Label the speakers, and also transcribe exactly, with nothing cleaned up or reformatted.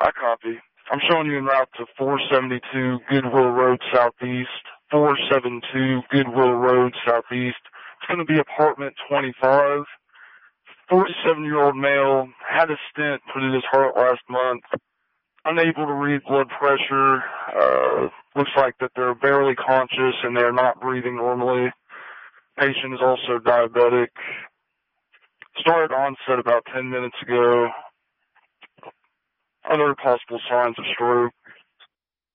Speaker 1: I copy. I'm showing you en route to four seventy-two Goodwill Road Southeast. four seventy-two Goodwill Road Southeast. It's going to be apartment twenty-five. forty-seven-year-old male, had a stent put in his heart last month. Unable to read blood pressure. Uh, looks like that they're barely conscious and they're not breathing normally. Patient is also diabetic. Started onset about ten minutes ago. Other possible signs of stroke.